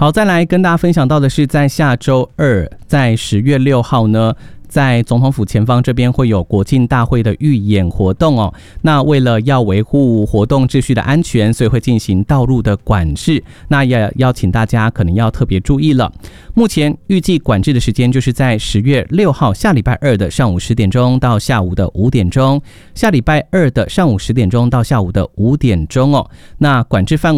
好，再来跟大家分享到的是，在下周二，在10月6号呢，在总统府前方这边会有国庆大会的预演活动哦。那为了要维护活动秩序的安全，所以会进行道路的管制。那也邀请大家可能要特别注意了。目前预计管制的时间就是在10月6号下礼拜二的上午10点钟到下午的5点钟，下礼拜二的上午10点钟到下午的5点钟哦。那管制范围